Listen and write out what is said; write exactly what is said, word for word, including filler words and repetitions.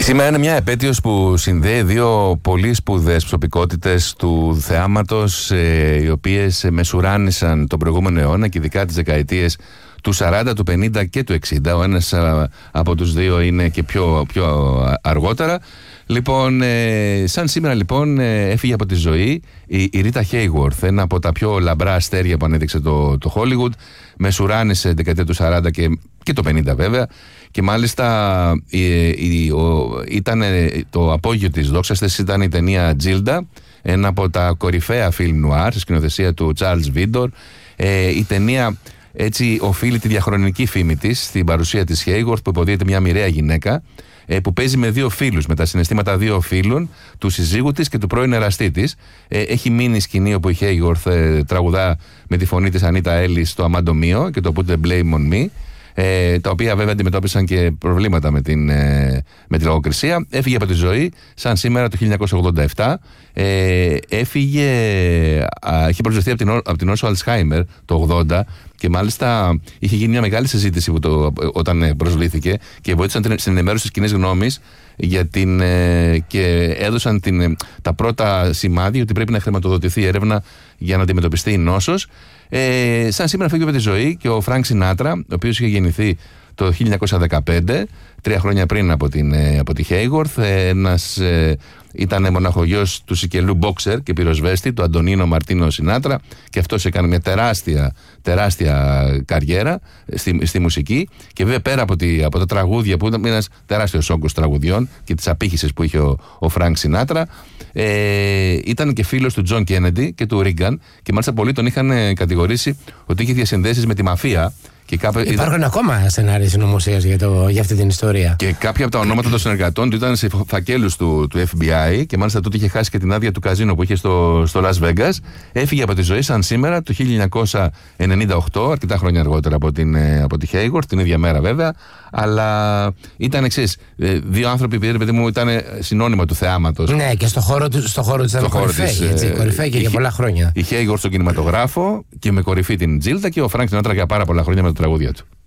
Σήμερα είναι μια επέτειος που συνδέει δύο πολύ σπουδαίες προσωπικότητες του θεάματος, ε, οι οποίες μεσουράνησαν τον προηγούμενο αιώνα και ειδικά τις δεκαετίες του σαράντα, του πενήντα και του εξήντα. Ο ένας α, από τους δύο είναι και πιο, πιο αργότερα. Λοιπόν, ε, σαν σήμερα λοιπόν ε, έφυγε από τη ζωή η, η Ρίτα Χέιγουορθ, ένα από τα πιο λαμπρά αστέρια που ανέδειξε το, το Hollywood. Μεσουράνησε την δεκαετία του σαράντα και, και το πενήντα βέβαια. Και μάλιστα η, η, ο, ήταν το απόγειο της δόξας της, ήταν η ταινία Τζίλντα, ένα από τα κορυφαία φιλμ νουάρ, στη σκηνοθεσία του Charles Vidor. Ε, η ταινία έτσι οφείλει τη διαχρονική φήμη της στην παρουσία της Χέιγουορθ, που υποδίεται μια μοιραία γυναίκα, ε, που παίζει με δύο φίλους, με τα συναισθήματα δύο φίλων, του συζύγου της και του πρώην εραστή της. Ε, έχει μείνει η σκηνή όπου η Χέιγουορθ ε, τραγουδά με τη φωνή της Ανίτα Έλλης το Αμάντο Μίο και το Put the Blame on Me. Ε, τα οποία βέβαια αντιμετώπισαν και προβλήματα με την, ε, με τη λογοκρισία. Έφυγε από τη ζωή σαν σήμερα το χίλια εννιακόσια ογδόντα επτά. Ε, έφυγε, α, είχε προσδοθεί από την, από την όσο Αλτσχάιμερ το ογδόντα και μάλιστα είχε γίνει μια μεγάλη συζήτηση που το, όταν προσβλήθηκε και βοήθησαν στην ενημέρωση της κοινής γνώμης για την, ε, και έδωσαν την, τα πρώτα σημάδια ότι πρέπει να χρηματοδοτηθεί έρευνα για να αντιμετωπιστεί η νόσος. Ε, σαν σήμερα φύγει από τη ζωή και ο Φρανκ Σινάτρα, ο οποίος είχε γεννηθεί το χίλια εννιακόσια δεκαπέντε, τρία χρόνια πριν από, την, από τη Χέιγουορθ. Ένας, ε, ήταν μοναχογιός του Σικελού Μπόξερ και πυροσβέστη, του Αντωνίνο Μαρτίνο Σινάτρα, και αυτός έκανε μια τεράστια, τεράστια καριέρα στη, στη μουσική. Και βέβαια πέρα από, τη, από τα τραγούδια, που ήταν ένας τεράστιος όγκος τραγουδιών και τις απήχησες που είχε ο, ο Φρανκ Σινάτρα, ε, ήταν και φίλος του Τζον Κέννεντι και του Ρίγκαν, και μάλιστα πολλοί τον είχαν κατηγορήσει ότι είχε διασυνδέσεις με τη μαφία. Και κάποια... Υπάρχουν ήταν... ακόμα σενάρια συνωμοσίας για, το... για αυτή την ιστορία. Και κάποια από τα ονόματα των συνεργατών του ήταν σε φακέλους του, του εφ μπι άι, και μάλιστα τότε είχε χάσει και την άδεια του καζίνο που είχε στο, στο Las Vegas. Έφυγε από τη ζωή σαν σήμερα το χίλια εννιακόσια ενενήντα οκτώ, αρκετά χρόνια αργότερα από, την, από τη Χέιγουορθ, την ίδια μέρα βέβαια. Αλλά ήταν εξής, δύο άνθρωποι που παιδί μου ήταν συνώνυμα του θεάματος. Ναι, και στο χώρο του στο χώρο ήταν κορυφαίοι και για πολλά χρόνια. Η Χέιγουορθ στον κινηματογράφο και με κορυφή την Τζίλντα, και ο Φρανκ Σινάτρα για πάρα πολλά χρόνια με τα τραγούδια του.